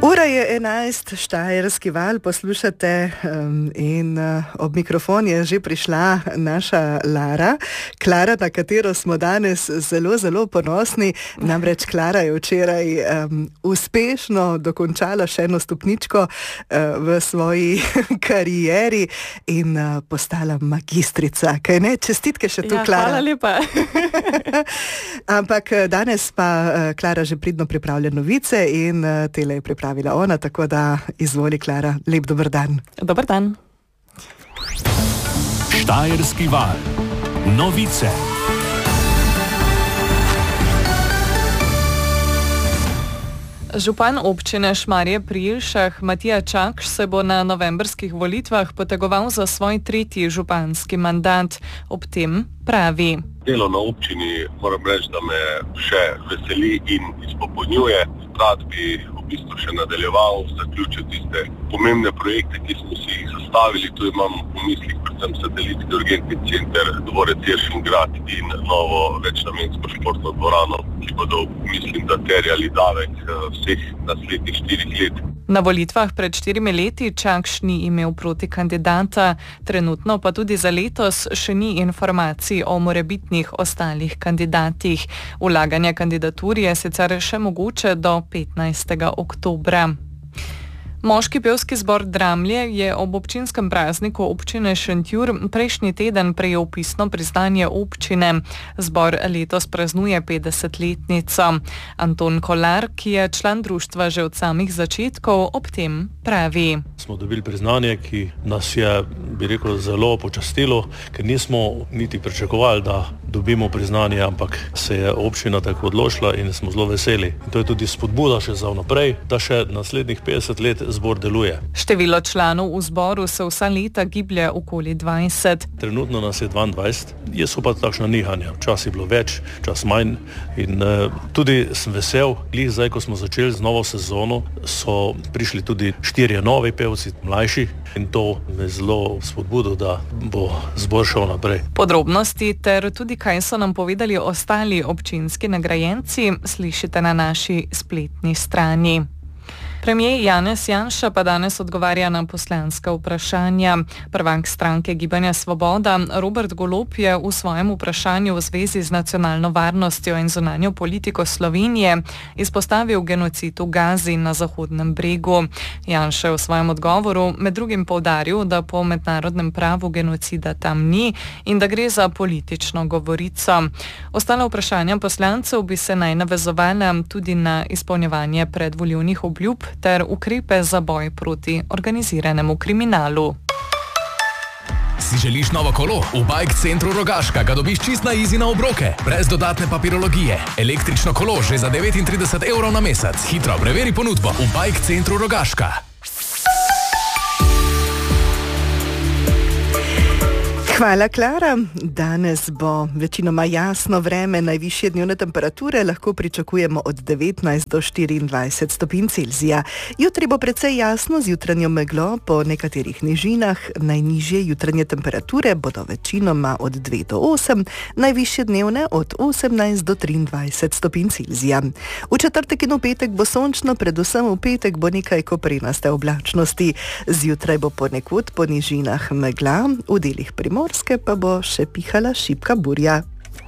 Ura je 11, Štajerski val poslušate in ob mikrofon je že prišla naša Klara, na katero smo danes zelo, zelo ponosni. Namreč Klara je včeraj uspešno dokončala še eno stopničko v svoji karieri in postala magistrica. Kaj ne? Čestitke še tu, Klara. Hvala lepa. Ampak danes pa Klara že pridno pripravlja novice in tele je pripravila ona, tako da izvoli, Klara. Lep dober dan. Dober dan. Štajerski val. Novice. Župan občine Šmarje pri Jelšah Matija Čakš se bo na novembrskih volitvah potegoval za svoj 3. županski mandat. Ob tem pravi: Delo na občini moram reči, da me še veseli in izpopolnjuje. Rad bi v bistvu še nadaljeval, zaključil tiste pomembne projekte, ki smo si jih zastavili. Tu imam v mislih predvsem satelitski urgentni center, dvorec Jelšingrad in novo večnamensko športno dvorano, ki bodo, mislim, da terjali davek vseh naslednjih 4 let. Na volitvah pred 4 leti Čakš ni imel proti kandidata, trenutno pa tudi za letos še ni informacij o morebitnih ostalih kandidatih. Vlaganje kandidatur je sicer še mogoče do 15. oktobra. Moški pevski zbor Dramlje je ob občinskem prazniku občine Šentjur prejšnji teden prejel pisno priznanje občine. Zbor letos praznuje 50-letnico. Anton Kolar, ki je član društva že od samih začetkov, ob tem pravi: Smo dobili priznanje, ki nas je, bi rekel, zelo počastilo, ker nismo niti pričakovali, da dobimo priznanje, ampak se je občina tako odločila in smo zelo veseli. In to je tudi spodbuda še za vnaprej, da še naslednjih 50 let zbor deluje. Število članov v zboru se vsa leta giblje okoli 20. Trenutno nas je 22, so pa takšna nihanja. Včasih je bilo več, čas manj in tudi sem vesel, glih zdaj, ko smo začeli z novo sezono, so prišli tudi 4 novi pevci, mlajši, in to me zelo spodbudo, da bo zbor šel naprej. Podrobnosti ter tudi kaj so nam povedali ostali občinski nagrajenci, slišite na naši spletni strani. Premier Janez Janša pa danes odgovarja na poslanska vprašanja. Prvak stranke Gibanja Svoboda Robert Golob je v svojem vprašanju v zvezi z nacionalno varnostjo in zunanjo politiko Slovenije izpostavil genocid v Gazi na Zahodnem bregu. Janša je v svojem odgovoru med drugim poudaril, da po mednarodnem pravu genocida tam ni in da gre za politično govorico. Ostala vprašanja poslancev bi se naj navezovala tudi na izpolnjevanje predvolilnih obljub ter ukrepe za boj proti organiziranemu kriminalu. Si želiš novo kolo? V Bike Centru Rogaška ga dobiš čist na easy na obroke, brez dodatne papirologije. Električno kolo že za 39 € na mesec. Hitro preveri ponudbo v Bike Centru Rogaška. Hvala, Klara. Danes bo večinoma jasno vreme, najvišje dnevne temperature lahko pričakujemo od 19 do 24 stopinj Celzija. Jutri bo precej jasno z jutranjo meglo po nekaterih nižinah, najnižje jutranje temperature bodo večinoma od 2 do 8, najvišje dnevne od 18 do 23 stopinj Celzija. V četrtek in v petek bo sončno, predvsem v petek bo nekaj koprenaste oblačnosti. Zjutraj bo ponekod po nižinah megla, v delih Primorske pa bo še pihala šibka burja.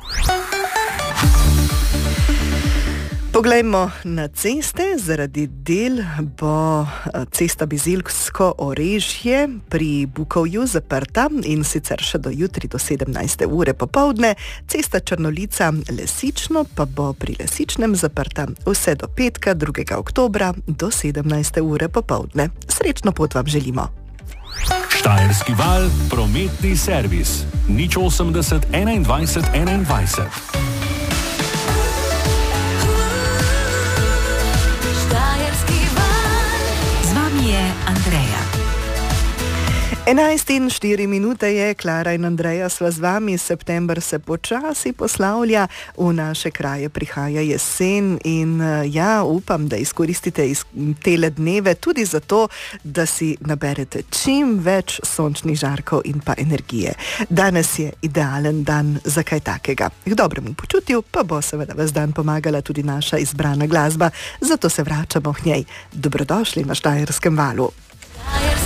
Poglejmo na ceste. Zaradi del bo cesta Bizeljsko Orešje pri Bukovju zaprta in sicer še do jutri do 17. ure popoldne. Cesta Črnolica Lesično pa bo pri Lesičnem zaprta vse do petka 2. oktobra do 17. ure popoldne. Srečno pot vam želimo. Štajerski val, prometni servis. 080 21 21. Štajerski val. Z vami je Andreja. 11:04 je, Klara in Andreja sva z vami, september se počasi poslavlja, v naše kraje prihaja jesen in ja, upam, da izkoristite tele dneve tudi zato, da si naberete čim več sončnih žarkov in pa energije. Danes je idealen dan za kaj takega. K dobremu počutju pa bo seveda ves dan pomagala tudi naša izbrana glasba, zato se vračamo k njej. Dobrodošli na Štajerskem valu.